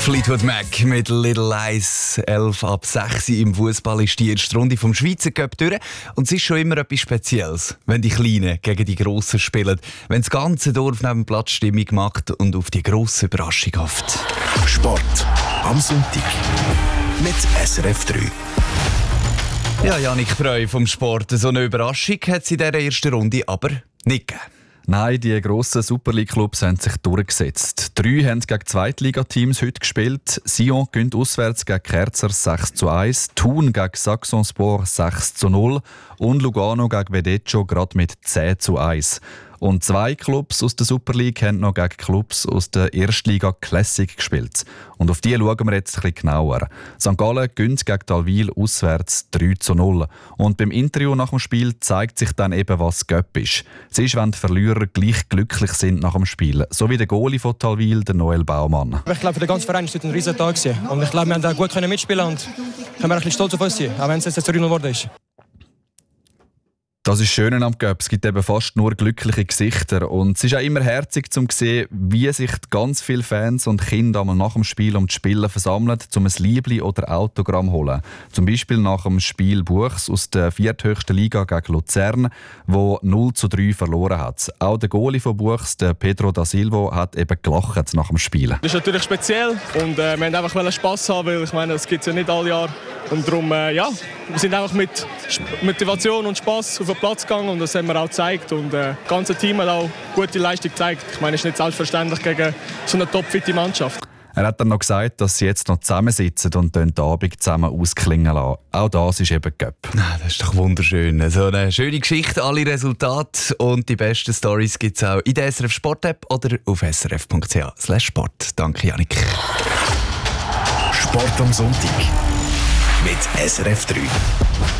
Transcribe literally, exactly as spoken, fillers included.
Fleetwood Mac mit Little Lies. elf ab sechs im Fußball ist die erste Runde vom Schweizer Cup durch. Und es ist schon immer etwas Spezielles, wenn die Kleinen gegen die Grossen spielen. Wenn das ganze Dorf neben dem Platz Stimmung macht und auf die grosse Überraschung hofft. Sport am Sonntag mit S R F drei. Ja, Janik Freu vom Sport. So eine Überraschung hat es in dieser ersten Runde aber nicht gegeben. Nein, die grossen Super League-Clubs haben sich durchgesetzt. Drei haben gegen Zweitligateams heute gespielt. Sion gewinnt auswärts gegen Kerzer sechs zu eins, Thun gegen Saxonspor sechs zu null und Lugano gegen Vedeccio gerade mit zehn zu eins. Und zwei Clubs aus der Super League haben noch gegen Clubs aus der Erstliga Classic gespielt. Und auf die schauen wir jetzt ein bisschen genauer. Sankt Gallen gewinnt gegen Talwil auswärts drei zu null. Und beim Interview nach dem Spiel zeigt sich dann eben, was Göpp ist. Es ist, wenn die Verlierer gleich glücklich sind nach dem Spiel. So wie der Goalie von Talwil, der Noel Baumann. Ich glaube, für den ganzen Verein war es ein riesen Tag. Und ich glaube, wir haben da gut mitspielen und können ein bisschen stolz auf uns sein, auch wenn es jetzt drei null geworden ist. Das ist schön am Cup. Es gibt eben fast nur glückliche Gesichter. Und es ist auch immer herzig zu sehen, wie sich ganz viele Fans und Kinder einmal nach dem Spiel um die Spieler versammeln, um ein Liebli oder Autogramm zu holen. Zum Beispiel nach dem Spiel Buchs aus der vierthöchsten Liga gegen Luzern, wo null zu drei verloren hat. Auch der Goalie von Buchs, der Pedro da Silva, hat eben gelacht nach dem Spiel. Das ist natürlich speziell und äh, wir wollten einfach Spass haben, weil ich meine, das gibt es ja nicht alle Jahre. Und darum, äh, ja, wir sind einfach mit Motivation und Spass auf den Platz gegangen und das haben wir auch gezeigt. Und äh, das ganze Team hat auch gute Leistung gezeigt. Ich meine, es ist nicht selbstverständlich gegen so eine topfitte Mannschaft. Er hat dann noch gesagt, dass sie jetzt noch zusammensitzen und den Abend zusammen ausklingen lassen. Auch das ist eben Cup. Das ist doch wunderschön. So eine schöne Geschichte, alle Resultate und die besten Stories gibt es auch in der S R F Sport App oder auf s r f punkt c h slash sport. Danke, Janik. Sport am Sonntag mit S R F drei.